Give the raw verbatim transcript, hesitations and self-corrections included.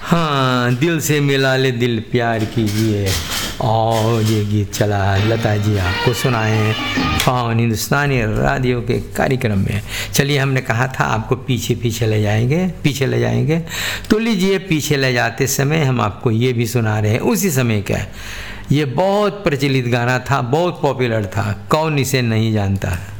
हाँ, दिल से मिला ले दिल प्यार कीजिए। और ये गीत चला लता जी आपको सुनाए फाउन हिंदुस्तानी रेडियो के कार्यक्रम में। चलिए, हमने कहा था आपको पीछे पीछे ले जाएंगे, पीछे ले जाएंगे, तो लीजिए पीछे ले जाते समय हम आपको ये भी सुना रहे हैं उसी समय का। ये बहुत प्रचलित गाना था, बहुत पॉपुलर था, कौन इसे नहीं जानता है।